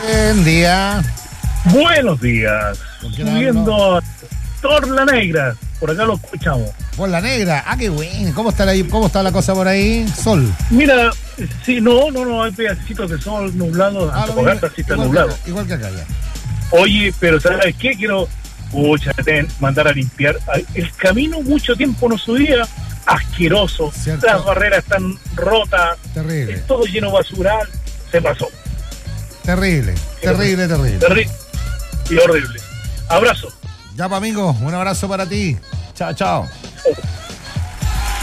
Buen día. Buenos días. Subiendo a Torla Negra. Por acá lo escuchamos. Por la Negra. Ah, qué bueno. ¿Cómo está la cosa por ahí? Sol. Mira, sí, no, hay pedacitos de sol nublado. Antofagasta sí está nublado. Igual que acá ya. Oye, pero ¿sabes qué? Quiero mandar a limpiar. El camino mucho tiempo no subía. Asqueroso. ¿Cierto? Las barreras están rotas. Terrible. Todo lleno de basural. Se pasó. Terrible. Y horrible. Abrazo. Ya, pa' amigo, un abrazo para ti. Chao, chao.